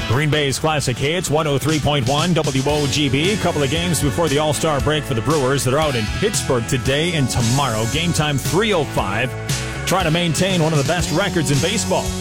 Green Bay's Classic Hits, 103.1 WOGB. A couple of games before the All-Star break for the Brewers that are out in Pittsburgh today and tomorrow. Game time 3:05. Trying to maintain one of the best records in baseball.